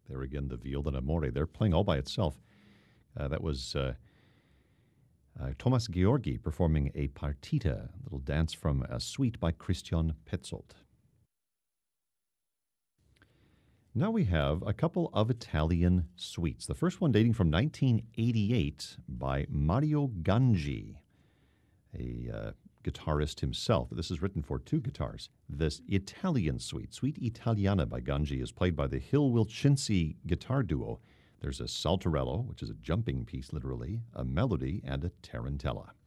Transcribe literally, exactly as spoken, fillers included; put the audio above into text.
There again, the Viola d'Amore. They're playing all by itself. Uh, that was uh, uh, Thomas Georgi performing a partita, a little dance from a suite by Christian Petzold. Now we have a couple of Italian suites. The first one dating from nineteen eighty-eight by Mario Ganji, a uh, guitarist himself. This is written for two guitars. This Italian suite, Suite Italiana by Ganji, is played by the Hill-Wilchinski guitar duo. There's a saltarello, which is a jumping piece literally, a melody, and a tarantella.